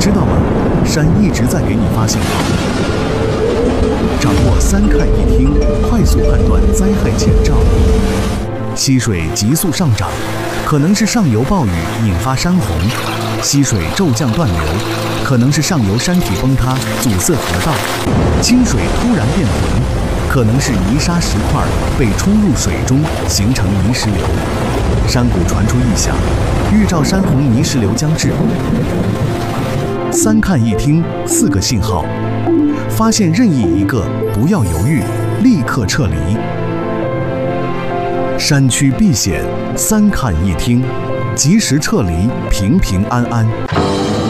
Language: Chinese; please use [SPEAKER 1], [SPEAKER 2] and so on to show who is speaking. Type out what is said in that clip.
[SPEAKER 1] 知道吗？山一直在给你发信号。掌握3看1听，快速判断灾害前兆。溪水急速上涨，可能是上游暴雨引发山洪；溪水骤降断流，可能是上游山体崩塌阻塞河道；清水突然变浑，可能是泥沙石块被冲入水中形成泥石流。山谷传出异响，预兆山洪泥石流将至。3看1听4个信号，发现任意一个，不要犹豫，立刻撤离。山区避险，3看1听，及时撤离，平平安安。